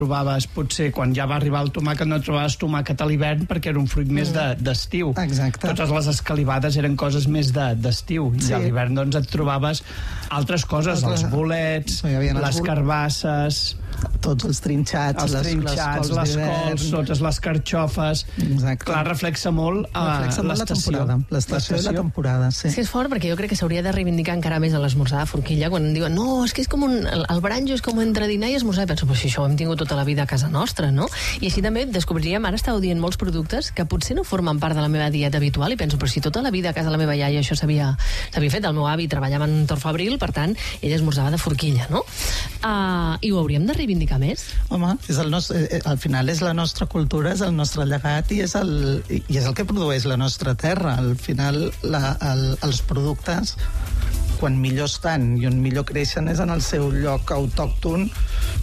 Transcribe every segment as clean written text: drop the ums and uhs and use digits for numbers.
trobaves, potser, quan ja va arribar el tomàquet, no trobaves tomàquet a l'hivern perquè era un fruit més d'estiu. Exacte. Totes les escalivades eren coses més d'estiu. I a l'hivern, doncs, et trobaves altres coses, els bolets, les carbasses... Tots els trinxats, les cols, totes les carxofes... Exacte. Clar, reflexa molt l'estació. L'estació i la temporada, sí. És que és fort, perquè jo crec que s'hauria de reivindicar encara més a l'esmorzar de forquilla, quan diuen, no, és que és com el branjo és com entre dinar i esmorzar. I penso, però si això ho hem tingut tota la vida a casa nostra, no? I així també descobriríem, ara estàu dient molts productes que potser no formen part de la meva dieta habitual, i penso, però si tota la vida a casa de la meva iaia això s'havia fet, el meu avi treballava en Tor Fabril, per tant, ell esmorzava de forquilla, no? I ho hauríem de reivindicar més? Home, al final és la nostra cultura, és el nostre llegat i és el que produeix la nostra terra. Al final els productes, quan millor estan i on millor creixen, és en el seu lloc autòcton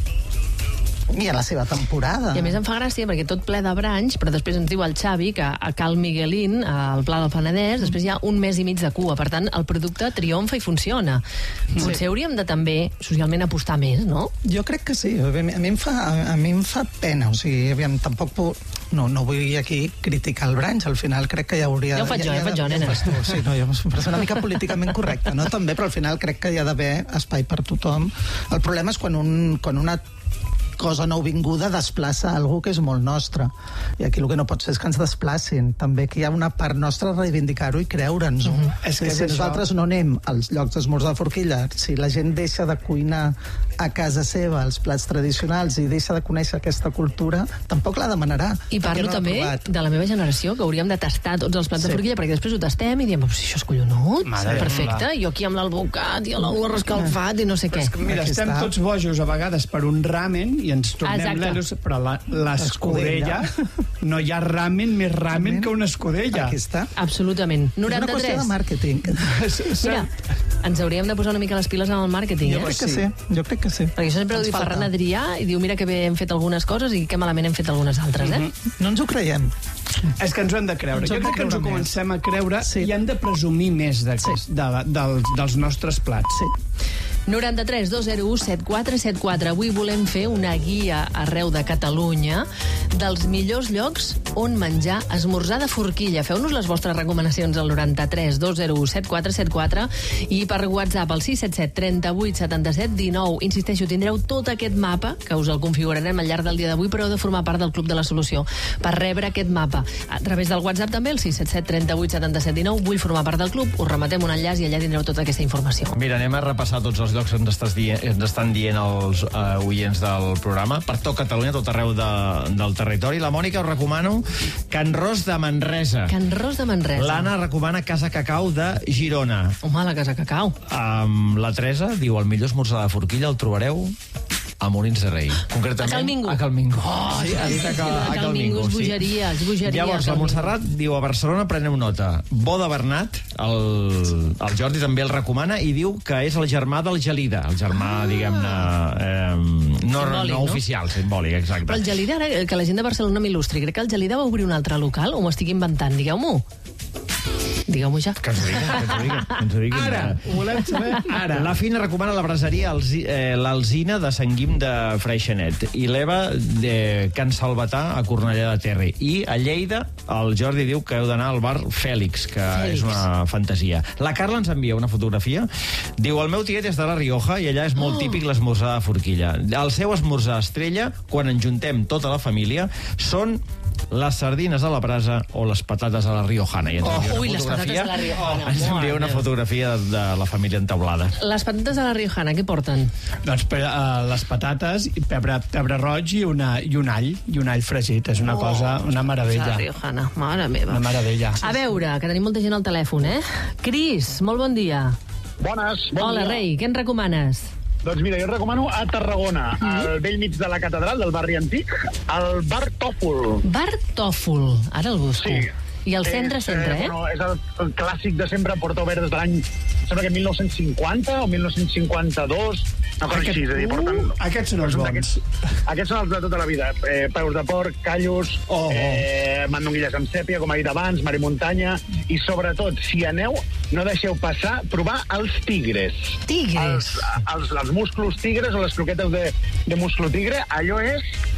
i a la seva temporada. I a més em fa gràcia perquè tot ple de branys, però després ens diu el Xavi que a Cal Miguelín, al Pla del Penedès, després hi ha 1 mes i mig de cua. Per tant, el producte triomfa i funciona. Potser hauríem de també socialment apostar més, no? Jo crec que sí. A mi em fa pena. O sigui, aviam, tampoc no vull aquí criticar el branch. Al final crec que hi hauria... Ja ho faig jo, nena. Sí, no, jo soc una mica políticament correcta, no? També, però al final crec que hi ha d'haver espai per tothom. El problema és quan una cosa nouvinguda desplaça algú que és molt nostre. I aquí el que no pot ser és que ens desplacin. També que hi ha una part nostra a reivindicar-ho i creure'ns-ho. És que si nosaltres no anem als llocs d'esmorzar de forquilla, si la gent deixa de cuinar a casa seva els plats tradicionals i deixa de conèixer aquesta cultura, tampoc la demanarà. I parlo també de la meva generació, que hauríem de tastar tots els plats de forquilla, perquè després ho tastem i diem, però si això és collonut, perfecte, jo aquí amb l'alvocat i l'ou escalfat i no sé què. Mira, estem tots bojos a vegades per un ramen i ens tornem lelos, però l'escudella, no hi ha més ramen que una escudella. Aquí està. Absolutament. 93. És una qüestió de màrqueting. Mira, ens hauríem de posar una mica les piles amb el màrqueting, Jo crec que sí. Perquè això sempre ho diu Ferran Adrià i diu, mira que bé hem fet algunes coses i que malament hem fet algunes altres, No ens ho creiem. És que ens ho hem de creure. Jo crec que ens ho comencem a creure i hem de presumir més dels nostres plats. Sí. 93 201 7474. Avui volem fer una guia arreu de Catalunya dels millors llocs on menjar esmorzar de forquilla. Feu-nos les vostres recomanacions al 93 201 7474 i per WhatsApp al 677 38 77 19. Insisteixo, tindreu tot aquest mapa, que us el configurarem al llarg del dia d'avui, però heu de formar part del Club de la Solució per rebre aquest mapa. A través del WhatsApp també, el 677 38 77 19. Vull formar part del club, us remetem un enllaç i allà tindreu tota aquesta informació. Mira, anem a repassar tots els llocs on ens estan dient els oients del programa, per tot Catalunya, tot arreu del territori. La Mònica us recomano Can Ros de Manresa. Can Ros de Manresa. L'Anna recomana Casa Cacau de Girona. Home, la Casa Cacau. La Teresa diu, el millor esmorzar de forquilla el trobareu a Molins de Rei. Concretament, a Calmingo. A Calmingo. Sí, ha dit a Calmingo. És bogeria, és bogeria. Llavors, la Montserrat diu, a Barcelona preneu nota. Bo de Bernat, el Jordi també el recomana i diu que és el germà del Gelida. El germà, diguem-ne, no oficial, simbòlic, exacte. Però el Gelida, ara, que la gent de Barcelona m'il·lustri, crec que el Gelida va obrir un altre local o m'ho estic inventant? Digueu-m'ho. Digueu-m'ho ja. Que ens ho diguin. Ara, ho volem saber ara. La Fina recomana la braseria l'Alzina de Sant Guim de Freixenet i l'Eva de Can Salvatà a Cornellà de Terri. I a Lleida el Jordi diu que heu d'anar al bar Fèlix, que és una fantasia. La Carla ens envia una fotografia. Diu, el meu tiet és de la Rioja i allà és molt típic l'esmorzar de forquilla. El seu esmorzar estrella, quan ens juntem tota la família, són les sardines a la brasa o les patates a la riojana. I les patates a la riojana. Ens envia una fotografia de la família entaulada. Les patates a la riojana, què porten? Doncs les patates, pebre roig i un all fregit. És una cosa, una meravella. La riojana, mare meva. Una meravella. A veure, que tenim molta gent al telèfon, Cris, molt bon dia. Bones, bon dia. Hola, rei, què ens recomanes? Doncs mira, jo recomano a Tarragona, al vell mig de la catedral, del barri antic, el Bar Tòfol. Bar Tòfol, ara el busco. Sí. I el centre, Bueno, és el clàssic de sempre, porta obert des de l'any, sembla que 1950 o 1952, una cosa així. És a dir, porten... Aquests són els bons. Aquests són els de tota la vida. Peus de porc, callos, mandonguilles amb sèpia, com ha dit abans, mar i muntanya, i sobretot, si aneu, no deixeu passar provar els tigres. Tigres? Els musclos tigres o les croquetes de musclo tigre, allò és